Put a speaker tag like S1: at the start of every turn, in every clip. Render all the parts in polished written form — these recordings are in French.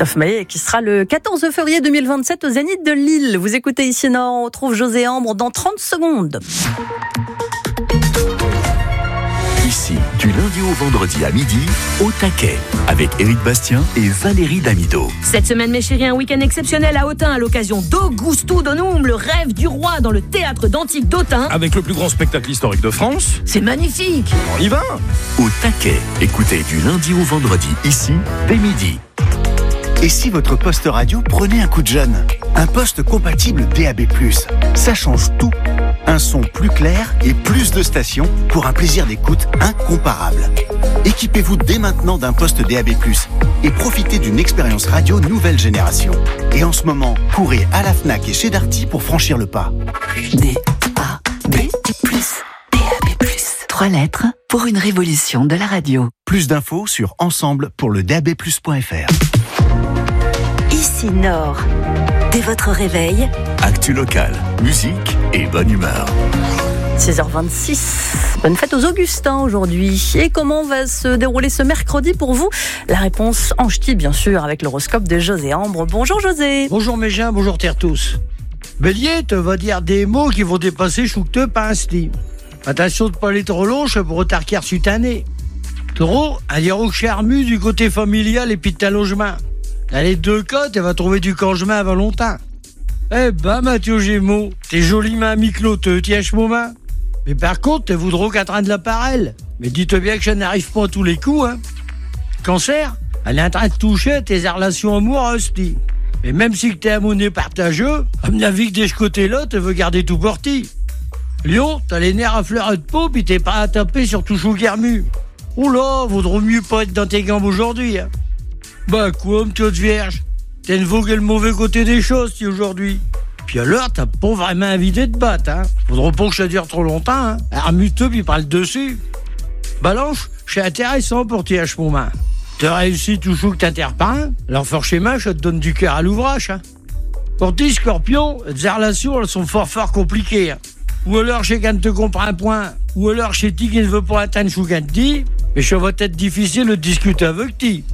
S1: Christophe Maé, qui sera le 14 février 2027 au Zénith de Lille. Vous écoutez ici Nord, on retrouve José Ambre dans 30 secondes.
S2: Ici, du lundi au vendredi à midi, au taquet, avec Éric Bastien et Valérie Damido.
S3: Cette semaine, mes chéris, un week-end exceptionnel à Autun à l'occasion d'Augusto Donum, le rêve du roi dans le théâtre d'Antique d'Autun.
S4: Avec le plus grand spectacle historique de France.
S3: C'est magnifique.
S4: On y va.
S2: Au taquet, écoutez du lundi au vendredi, ici, dès midi.
S5: Et si votre poste radio prenait un coup de jeune ? Un poste compatible DAB+. Ça change tout. Un son plus clair et plus de stations pour un plaisir d'écoute incomparable. Équipez-vous dès maintenant d'un poste DAB+, et profitez d'une expérience radio nouvelle génération. Et en ce moment, courez à la Fnac et chez Darty pour franchir le pas.
S6: DAB+. 3 lettres pour une révolution de la radio.
S5: Plus d'infos sur ensemble pour le DAB+.fr.
S6: Ici Nord. Dès votre réveil,
S2: Actu locale, musique et bonne humeur.
S1: 6h26. Bonne fête aux Augustins aujourd'hui. Et comment va se dérouler ce mercredi pour vous ? La réponse en ch'ti, bien sûr, avec l'horoscope de José Ambre. Bonjour José.
S7: Bonjour mes gens, bonjour terre tous. Bélier te va dire des mots qui vont dépasser choucteux pince-lit. Attention de pas aller trop long, je pour retarquer sutané. Taureau, un dialogue charmu du côté familial et puis de ta logement. Dans les deux cas, tu vas trouver du cangement avant longtemps. Eh ben, Mathieu Gémeaux, t'es joliment mi-cloteux, tièche moment. Mais par contre, t'es voudront qu'à train de l'appareil. Mais dites bien que ça n'arrive pas à tous les coups, hein. Cancer, elle est en train de toucher à tes relations amoureuses, dit. Mais même si t'es à monnaie partageux, à mon avis que de ce côté-là, tu veux garder tout porti. Lion, t'as les nerfs à fleur de peau, pis t'es pas à taper sur tout chou garmu. Oula, vaudrait mieux pas être dans tes gambes aujourd'hui, hein. Bah quoi, m'tio de vierge, t'as une vogue le mauvais côté des choses, si aujourd'hui. Puis alors, t'as pas vraiment envie de te battre, hein. Faudra pas que ça dure trop longtemps, hein. Armute-toi puis parle dessus. Balance, c'est intéressant pour t'y acheter mon main. T'as réussi tout chou que t'interpeins, alors forcément, ça te donne du cœur à l'ouvrage, hein. Pour tes scorpions, tes relations, elles sont fort compliquées, hein. Ou alors chez quand te comprend un point, ou alors chez ti qui ne veut pas atteindre chou quand dit, mais ça va être difficile de discuter avec ti.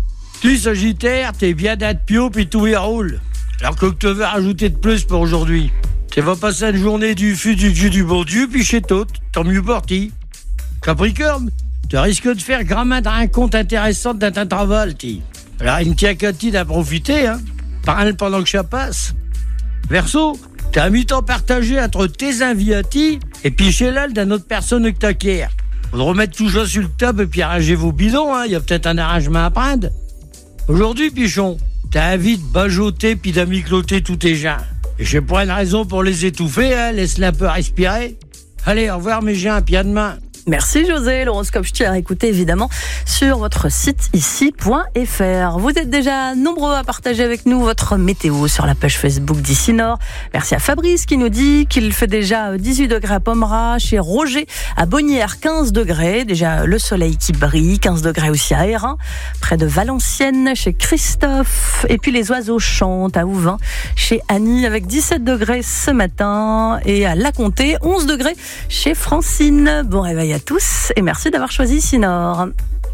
S7: Tu Sagittaire, t'es bien d'être pio puis tout y roule. Alors que tu veux rajouter de plus pour aujourd'hui. Tu vas passer une journée du fût du Dieu du bon Dieu puis chez toi, tant mieux parti. Capricorne, tu risques de faire grammaire un compte intéressant dans ton travail, ti. Alors il ne tient qu'à ti d'en profiter, hein. Parle pendant que ça passe. Verseau, t'as un mi-temps partagé entre tes envies à ti et puis chez l'elle d'une autre personne que t'acquiers. Faudra remettre tout ça sur le table et puis arranger vos bidons, hein. Il y a peut-être un arrangement à prendre. Aujourd'hui, Pichon, t'as envie de bajoter puis d'amicloter tous tes gens. Et j'ai pas une raison pour les étouffer, hein, laisse-les un peu respirer. Allez, au revoir mes gens, puis à demain.
S1: Merci José, l'horoscope ch'ti à écouter évidemment sur votre site ici.fr. Vous êtes déjà nombreux à partager avec nous votre météo sur la page Facebook d'Ici Nord. Merci à Fabrice qui nous dit qu'il fait déjà 18 degrés à Pomerà, chez Roger à Bonnières 15 degrés, déjà le soleil qui brille, 15 degrés aussi à Hérin, près de Valenciennes chez Christophe, et puis les oiseaux chantent à Ouvin chez Annie avec 17 degrés ce matin, et à La Comté 11 degrés chez Francine. Bon réveil à tous et merci d'avoir choisi Ici Nord.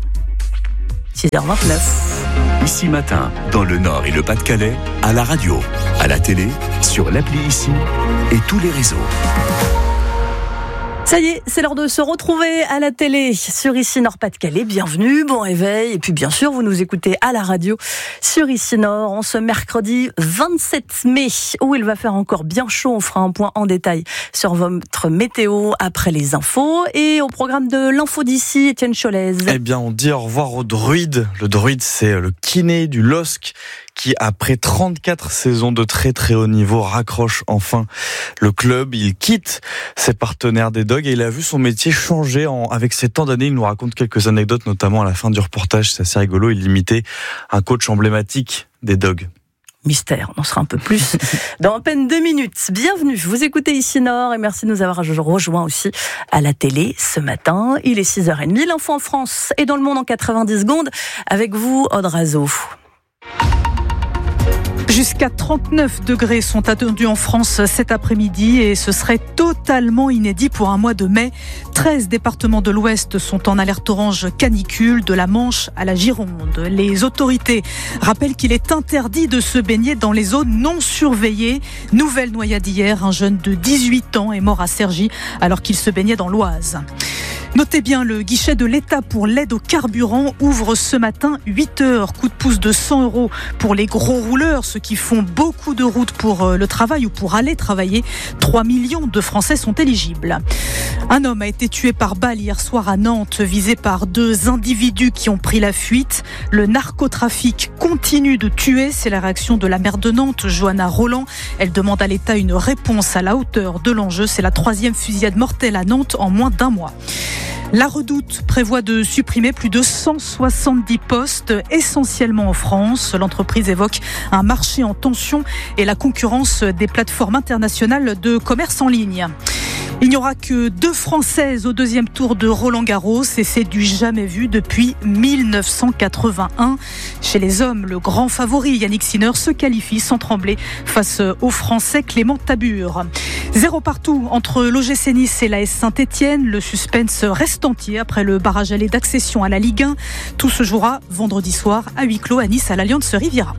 S1: 6h29.
S2: Ici matin, dans le Nord et le Pas-de-Calais, à la radio, à la télé, sur l'appli Ici et tous les réseaux.
S1: Ça y est, c'est l'heure de se retrouver à la télé sur Ici Nord Pas-de-Calais. Bienvenue, bon réveil. Et puis bien sûr, vous nous écoutez à la radio sur Ici Nord en ce mercredi 27 mai où il va faire encore bien chaud. On fera un point en détail sur votre météo après les infos. Et au programme de l'info d'ici, Étienne Cholez.
S8: Eh bien, on dit au revoir au druide. Le druide, c'est le kiné du LOSC qui, après 34 saisons de très très haut niveau, raccroche enfin le club. Il quitte ses partenaires des Dogs et il a vu son métier changer avec ces temps d'années. Il nous raconte quelques anecdotes, notamment à la fin du reportage. C'est assez rigolo. Il imitait un coach emblématique des Dogs.
S1: Mystère, on en sera un peu plus dans à peine 2 minutes. Bienvenue, vous écoutez Ici Nord et merci de nous avoir rejoints aussi à la télé ce matin. Il est 6h30, l'info en France et dans le monde en 90 secondes avec vous, Aude Razo.
S9: Jusqu'à 39 degrés sont attendus en France cet après-midi et ce serait totalement inédit pour un mois de mai. 13 départements de l'Ouest sont en alerte orange canicule, de la Manche à la Gironde. Les autorités rappellent qu'il est interdit de se baigner dans les zones non surveillées. Nouvelle noyade hier, un jeune de 18 ans est mort à Cergy alors qu'il se baignait dans l'Oise. Notez bien, le guichet de l'État pour l'aide au carburant ouvre ce matin 8 heures. Coup de pouce de 100 € pour les gros rouleurs, ceux qui font beaucoup de routes pour le travail ou pour aller travailler. 3 millions de Français sont éligibles. Un homme a été tué par balle hier soir à Nantes, visé par 2 individus qui ont pris la fuite. Le narcotrafic continue de tuer, c'est la réaction de la maire de Nantes, Johanna Roland. Elle demande à l'État une réponse à la hauteur de l'enjeu. C'est la 3e fusillade mortelle à Nantes en moins d'1 mois. La Redoute prévoit de supprimer plus de 170 postes, essentiellement en France. L'entreprise évoque un marché en tension et la concurrence des plateformes internationales de commerce en ligne. Il n'y aura que 2 Françaises au 2e tour de Roland-Garros et c'est du jamais vu depuis 1981. Chez les hommes, le grand favori Yannick Sinner se qualifie sans trembler face au Français Clément Tabur. 0 partout entre l'OGC Nice et l'AS Saint-Etienne. Le suspense reste entier après le barrage aller d'accession à la Ligue 1. Tout se jouera vendredi soir à huis clos à Nice à l'Allianz Riviera.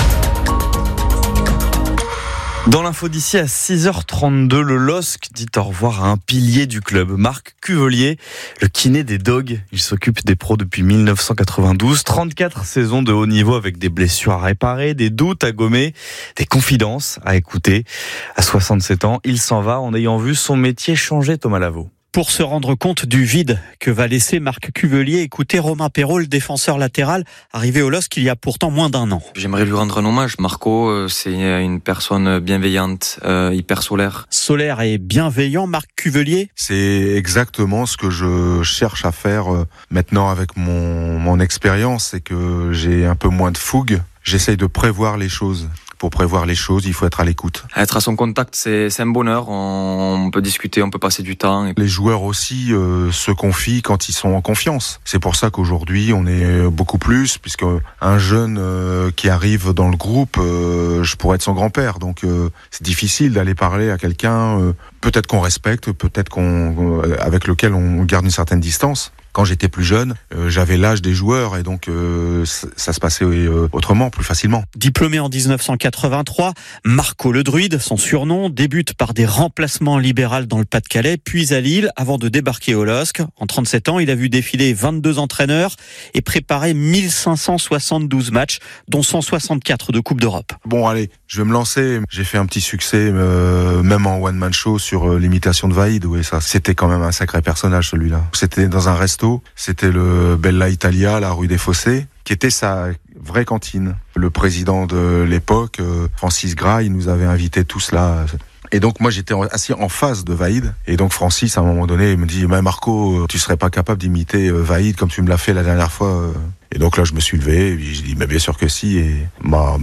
S8: Dans l'info d'ici à 6h32, le LOSC dit au revoir à un pilier du club, Marc Cuvelier, le kiné des Dogs. Il s'occupe des pros depuis 1992, 34 saisons de haut niveau avec des blessures à réparer, des doutes à gommer, des confidences à écouter. À 67 ans, il s'en va en ayant vu son métier changer, Thomas Lavaux.
S10: Pour se rendre compte du vide que va laisser Marc Cuvelier, écoutez Romain Perrault, le défenseur latéral, arrivé au LOSC il y a pourtant moins d'1 an.
S11: J'aimerais lui rendre un hommage. Marco, c'est une personne bienveillante, hyper solaire.
S10: Solaire et bienveillant, Marc Cuvelier.
S12: C'est exactement ce que je cherche à faire maintenant avec mon expérience, c'est que j'ai un peu moins de fougue. J'essaye de prévoir les choses. Pour prévoir les choses, il faut être à l'écoute.
S11: Être à son contact, c'est un bonheur. On peut discuter, on peut passer du temps.
S12: Les joueurs aussi se confient quand ils sont en confiance. C'est pour ça qu'aujourd'hui, on est beaucoup plus, puisque un jeune qui arrive dans le groupe, je pourrais être son grand-père. Donc c'est difficile d'aller parler à quelqu'un, peut-être qu'on respecte, peut-être avec lequel on garde une certaine distance. Quand j'étais plus jeune, j'avais l'âge des joueurs et donc ça se passait autrement, plus facilement.
S10: Diplômé en 1983, Marco le Druide, son surnom, débute par des remplacements libéraux dans le Pas-de-Calais, puis à Lille, avant de débarquer au LOSC. En 37 ans, il a vu défiler 22 entraîneurs et préparer 1572 matchs, dont 164 de Coupe d'Europe.
S12: Bon, allez, je vais me lancer. J'ai fait un petit succès, même en one-man show sur l'imitation de Vaïd. Oui, ça, c'était quand même un sacré personnage, celui-là. C'était dans un resto. C'était le Bella Italia, la rue des Fossés, qui était sa vraie cantine. Le président de l'époque, Francis Gras, il nous avait invités tous là. Et donc moi j'étais assis en face de Vaïd. Et donc Francis, à un moment donné, il me dit « Mais Marco, tu serais pas capable d'imiter Vaïd comme tu me l'as fait la dernière fois ?» Et donc là je me suis levé, et puis j'ai dit « Mais bien sûr que si. » Et « Ma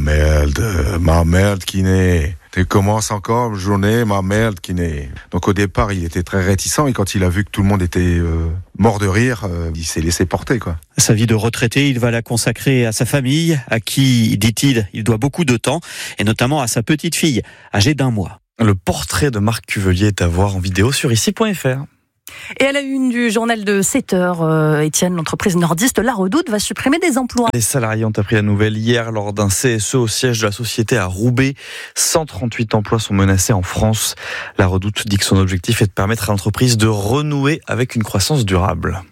S12: merde, kiné. Tu commences encore journée, ma merde, kiné. » Donc au départ, il était très réticent, et quand il a vu que tout le monde était mort de rire, il s'est laissé porter, quoi.
S10: Sa vie de retraité, il va la consacrer à sa famille, à qui, dit-il, il doit beaucoup de temps, et notamment à sa petite fille, âgée d'1 mois.
S8: Le portrait de Marc Cuvelier est à voir en vidéo sur ici.fr.
S1: Et à la une du journal de 7h, Étienne, l'entreprise nordiste La Redoute va supprimer des emplois.
S8: Les salariés ont appris la nouvelle hier lors d'un CSE au siège de la société à Roubaix. 138 emplois sont menacés en France. La Redoute dit que son objectif est de permettre à l'entreprise de renouer avec une croissance durable.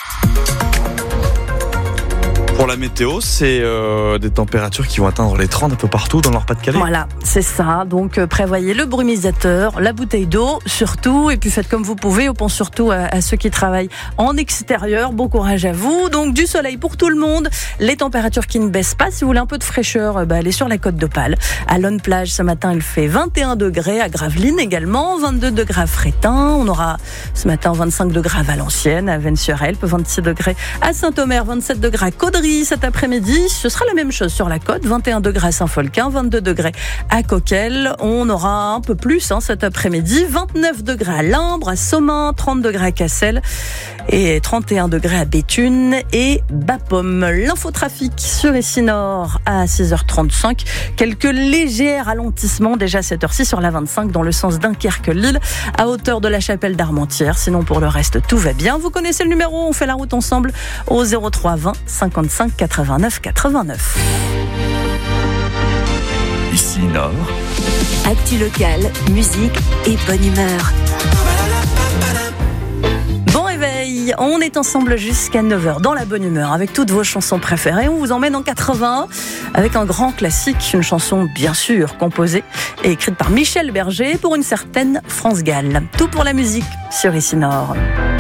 S8: Pour la météo, c'est des températures qui vont atteindre les 30 un peu partout dans leur Pas-de-Calais.
S1: Voilà, c'est ça. Donc prévoyez le brumisateur, la bouteille d'eau surtout, et puis faites comme vous pouvez. On pense surtout à ceux qui travaillent en extérieur. Bon courage à vous. Donc du soleil pour tout le monde. Les températures qui ne baissent pas. Si vous voulez un peu de fraîcheur, allez sur la côte d'Opale. À Lonne-Plage, ce matin, il fait 21 degrés. À Gravelines également, 22 degrés à Frétin. On aura ce matin 25 degrés à Valenciennes, à Vennes-sur-Helpe, 26 degrés à Saint-Omer, 27 degrés à Caudry. Paris cet après-midi, ce sera la même chose sur la côte, 21 degrés à Saint-Folquin, 22 degrés à Coquelles. On aura un peu plus cet après-midi, 29 degrés à Limbre, à Somain, 30 degrés à Cassel et 31 degrés à Béthune et Bapaume. L'infotrafic sur Ici Nord à 6h35. Quelques légers ralentissements déjà à cette heure-ci sur la 25 dans le sens Dunkerque-Lille à hauteur de la chapelle d'Armentières. Sinon pour le reste tout va bien. Vous connaissez le numéro, on fait la route ensemble au 03 20 55 89 89.
S2: Ici Nord.
S6: Actu locale, musique et bonne humeur.
S1: Bon réveil, on est ensemble jusqu'à 9h dans la bonne humeur avec toutes vos chansons préférées. On vous emmène en 81 avec un grand classique, une chanson bien sûr composée et écrite par Michel Berger pour une certaine France Gall. Tout pour la musique sur Ici Nord.